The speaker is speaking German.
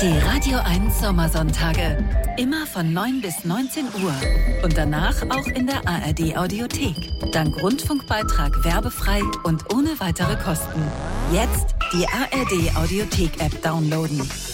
Die Radio 1 Sommersonntage. Immer von 9 bis 19 Uhr. Und danach auch in der ARD Audiothek. Dank Rundfunkbeitrag werbefrei und ohne weitere Kosten. Jetzt die ARD Audiothek-App downloaden.